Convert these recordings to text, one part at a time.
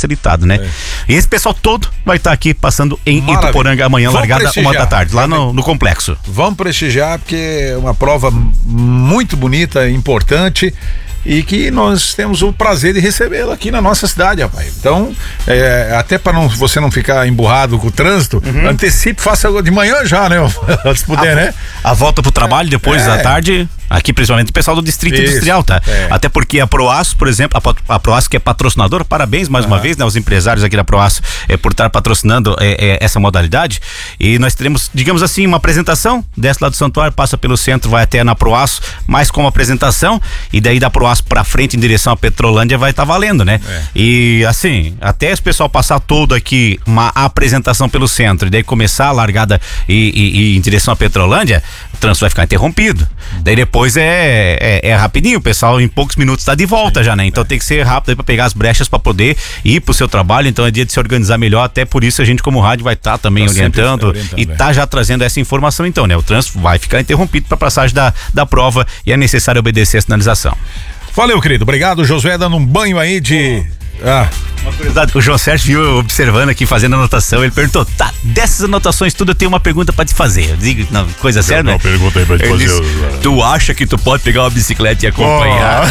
facilitado, né? E esse pessoal todo vai estar aqui passando em Ituporanga amanhã, largada 1h da tarde, lá no complexo. Vamos prestigiar, porque é uma prova muito bonita, importante, e que nós temos o prazer de recebê-la aqui na nossa cidade, rapaz. Então, até para você não ficar emburrado com o trânsito, antecipe, faça de manhã já, né? Se puder, né? A volta pro trabalho depois da tarde, aqui principalmente o pessoal do Distrito Industrial, tá? Até porque a Proaço, por exemplo, a Proaço que é patrocinadora, parabéns mais uma vez, né? Os empresários aqui da Proaço por estar patrocinando essa modalidade. E nós teremos, digamos assim, uma apresentação, desce lá do Santuário, passa pelo centro, vai até na Proaço, mais como apresentação, e daí da Proaço pra frente em direção à Petrolândia vai estar valendo, né? E assim, até esse pessoal passar todo aqui uma apresentação pelo centro e daí começar a largada e em direção à Petrolândia, o trânsito vai ficar interrompido. Daí depois é rapidinho, o pessoal em poucos minutos tá de volta já, né? Então tem que ser rápido aí pra pegar as brechas pra poder ir pro seu trabalho, então é dia de se organizar melhor, até por isso a gente como rádio vai estar também orientando e tá já trazendo essa informação então, né? O trânsito vai ficar interrompido pra passagem da prova e é necessário obedecer a sinalização. Valeu, querido. Obrigado, Josué, dando um banho aí de... Uma curiosidade, o João Sérgio viu observando aqui, fazendo anotação, ele perguntou, dessas anotações tudo eu tenho uma pergunta pra te fazer. Eu digo, não, coisa séria, né? Pergunta aí pra te fazer. Disse, tu acha que tu pode pegar uma bicicleta e acompanhar?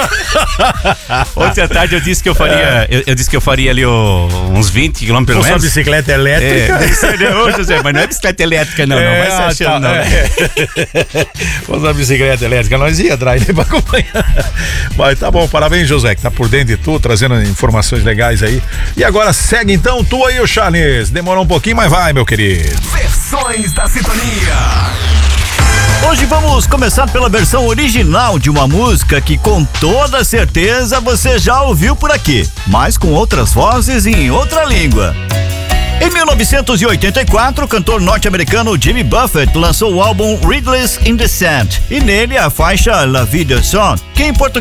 Ontem à tarde eu disse que eu faria, eu disse que eu faria ali uns 20 km pelo menos. Sua bicicleta elétrica? José, mas não é bicicleta elétrica não, vai se achando não. Usar bicicleta elétrica, nós ia atrás pra acompanhar. Mas tá bom, parabéns, José, que tá por dentro de tudo, trazendo informações legais aí. E agora segue então tu aí, o Charles. Demorou um pouquinho, mas vai, meu querido. Versões da Sintonia. Hoje vamos começar pela versão original de uma música que com toda certeza você já ouviu por aqui, mas com outras vozes e em outra língua. Em 1984, o cantor norte-americano Jimmy Buffett lançou o álbum Riddles in the Sand e nele a faixa La Vie de Son, que em português